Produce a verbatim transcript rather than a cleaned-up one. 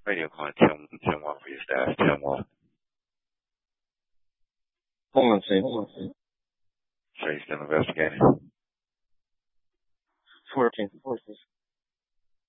Radio calling ten one for your staff. ten one. Hold on, see. Hold on, see. So you still investigating? fourteen. fourteen.